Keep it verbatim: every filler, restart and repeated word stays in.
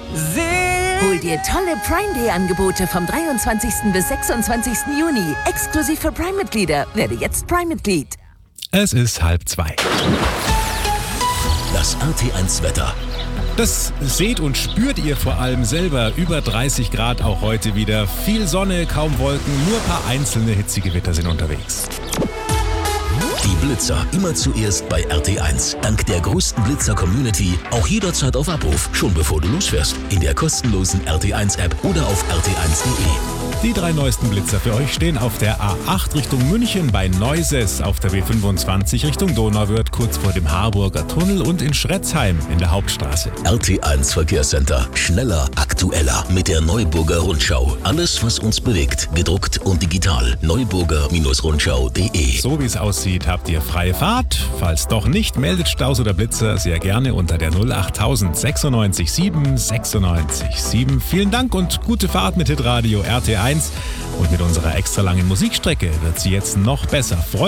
Hol dir tolle Prime Day Angebote vom dreiundzwanzigsten bis sechsundzwanzigsten Juni. Exklusiv für Prime-Mitglieder. Werde jetzt Prime-Mitglied. Es ist halb zwei. Das R T eins Wetter. Das seht und spürt ihr vor allem selber. Über dreißig Grad auch heute wieder. Viel Sonne, kaum Wolken, nur ein paar einzelne hitzige Gewitter sind unterwegs. Die Blitzer immer zuerst bei R T eins. Dank der größten Blitzer-Community auch jederzeit auf Abruf, schon bevor du losfährst. In der kostenlosen R T eins App oder auf r t eins punkt de. Die drei neuesten Blitzer für euch stehen auf der A acht Richtung München bei Neuses, auf der B fünfundzwanzig Richtung Donauwörth kurz vor dem Harburger Tunnel und in Schretzheim in der Hauptstraße. R T eins Verkehrscenter. Schneller, aktueller mit der Neuburger Rundschau. Alles, was uns bewegt, gedruckt und digital. neuburger Rundschau punkt de. So wie es aussieht, habt ihr freie Fahrt. Falls doch nicht, meldet Staus oder Blitzer sehr gerne unter der null achttausend sechsundneunzig sieben sechsundneunzig sieben. Vielen Dank und gute Fahrt mit Hitradio R T eins. Und mit unserer extra langen Musikstrecke wird sie jetzt noch besser. Freut